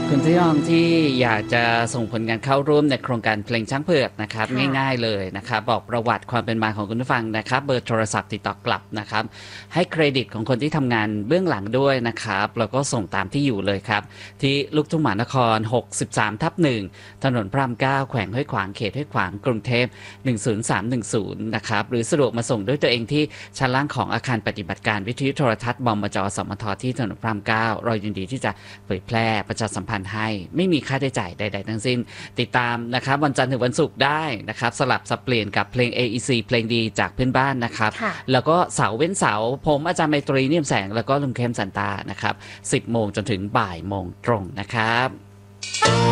คุณที่ยองที่อยากจะส่งผลงานเข้าร่วมในโครงการเพลงช้างเผือกนะครับง่ายๆเลยนะครับบอกประวัติความเป็นมาของคุณผู้ฟังนะครับเบอร์โทรศัพท์ติดต่อกลับนะครับให้เครดิตของคนที่ทำงานเบื้องหลังด้วยนะครับแล้วก็ส่งตามที่อยู่เลยครับที่ลูกทุ่งมหานคร 63/1 ถนนพระราม 9 แขวงห้วยขวางเขตห้วยขวางกรุงเทพ 10310 นะครับหรือสะดวกมาส่งด้วยตัวเองที่ชั้นล่างของอาคารปฏิบัติการวิทยุโทรทัศน์บมจ.สมทที่ถนนพระราม 9 เรายินดีที่จะเผยแพร่ประชาสัมพันธ์ให้ไม่มีค่าใช้จ่ายใดๆทั้งสิ้นติดตามนะครับวันจันทร์ถึงวันศุกร์ได้นะครับสลับสับเปลี่ยนกับเพลง AEC เพลงดีจากเพื่อนบ้านนะครับแล้วก็เสาร์เว้นเสาร์ผมอาจารย์ไมตรีเนียมแสงแล้วก็ลุงเข้มสันตานะครับ 10 โมงจนถึงบ่ายโมงตรงนะครับ